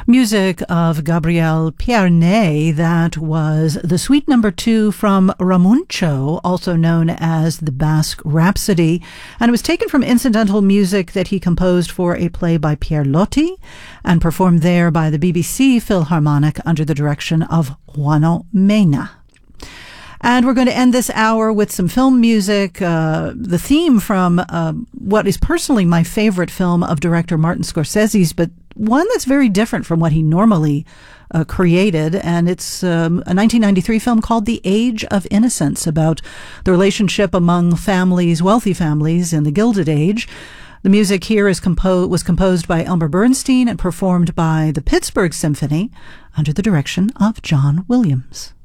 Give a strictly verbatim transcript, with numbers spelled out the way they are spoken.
Music of Gabriel Pierné. That was the Suite Number Two from Ramuncho, also known as the Basque Rhapsody, and it was taken from incidental music that he composed for a play by Pierre Loti and performed there by the B B C Philharmonic under the direction of Juano Mena. And we're going to end this hour with some film music, uh, the theme from uh, what is personally my favorite film of director Martin Scorsese's, but one that's very different from what he normally uh, created. And it's um, a nineteen ninety-three film called The Age of Innocence, about the relationship among families, wealthy families in the Gilded Age. The music here is compo- was composed by Elmer Bernstein and performed by the Pittsburgh Symphony under the direction of John Williams.